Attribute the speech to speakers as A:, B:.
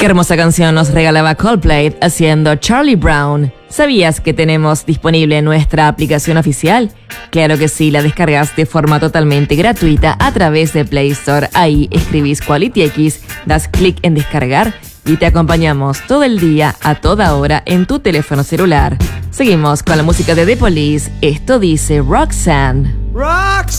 A: Qué hermosa canción nos regalaba Coldplay haciendo Charlie Brown. ¿Sabías que tenemos disponible nuestra aplicación oficial? Claro que sí, la descargas de forma totalmente gratuita a través de Play Store. Ahí escribís Quality X, das clic en descargar y te acompañamos todo el día, a toda hora, en tu teléfono celular. Seguimos con la música de The Police. Esto dice Roxanne.